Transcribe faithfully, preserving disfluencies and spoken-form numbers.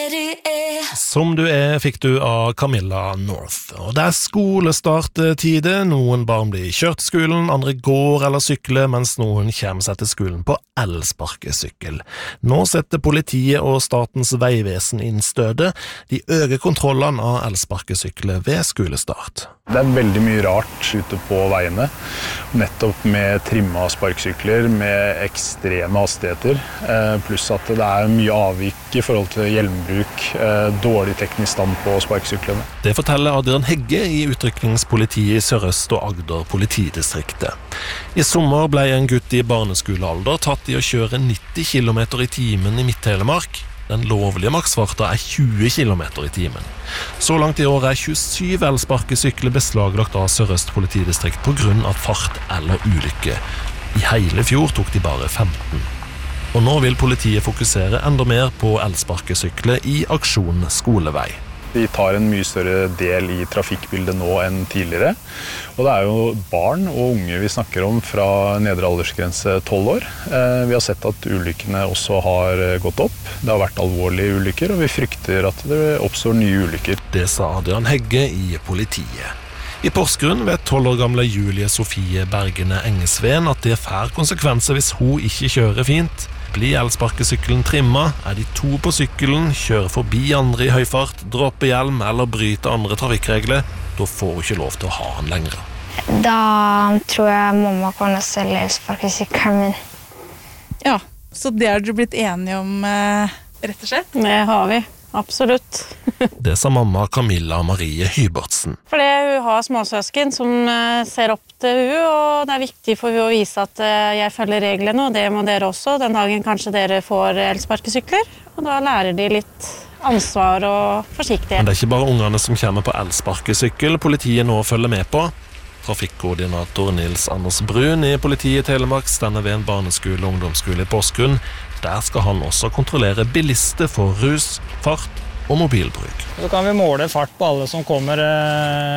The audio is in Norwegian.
Som du er fikk du av Camilla North. Og det er skolestarttide. Noen barn blir kjørt til skolen, andre går eller sykler, mens noen kommer seg til skolen på elsparkesykkel. Nå setter politiet og Statens vegvesen inn støtet. De øker kontrollene av elsparkesykler ved skolestart. Det er veldig mye rart ute på veiene, nettopp med trimma sparkesykler, med ekstreme hastigheter, pluss at det er mye avvik i forhold til hjelmbruk, dårlig teknisk stand på sparkesyklene. Det forteller Adrian Hegge i utrykningspolitiet i Sør-Øst og Agder politidistriktet. I sommer ble en gutt i barneskolealder tatt i å kjøre nitti kilometer i timen i Midt-Telemark. Den lovlige maksfarta er tjue kilometer i timen. Så langt i år er tjuesju elsparkesykler beslaglagt av Sør-Øst politidistrikt på grunn av fart eller ulykke. I hele fjor tok de bare femten. Og nå vil politiet fokusere enda mer på elsparkesykler i aksjon skolevei. Vi tar en mye større del i trafikkbildet nå enn tidligere. Og det er jo barn og unge vi snakker om fra nedre aldersgrense tolv år. Vi har sett at ulykkene også har gått opp. Det har vært alvorlige ulykker, og vi frykter at det oppstår nye ulykker. Det sa Adrian Hegge i politiet. I Porsgrunn vet tolv år gamle Julie Sofie Bergene Engesveen at det får konsekvenser hvis hun ikke kjører fint. Blir elsparkesykkelen trimma, er de to på sykkelen, kjører forbi andre i høy fart, dropper hjelm eller bryter andre trafikkregler, da får hun ikke lov til å ha den lenger. Da tror jeg mamma kan selge elsparkesykkelen min. Ja, så det har dere blitt enige om, eh, rett og slett? Det har vi, absolutt. Det sa mamma Camilla Marie Hybertsen. Fordi hun har småsøsken som ser opp til hun, og det er viktig for hun å vise at jeg følger reglene, og det må dere også. Den dagen kanskje dere får elsparkesykler, og da lærer de litt ansvar og forsiktighet. Men det er ikke bare ungene som kommer på elsparkesykkel politiet nå følger med på. Trafikkoordinator Nils Anders Brun i politiet i Telemark stender ved en barneskole og ungdomsskole i Porsgrunn. Der skal han også kontrollere bilister for rus, fart og mobilbruk. Så kan vi måle fart på alle som kommer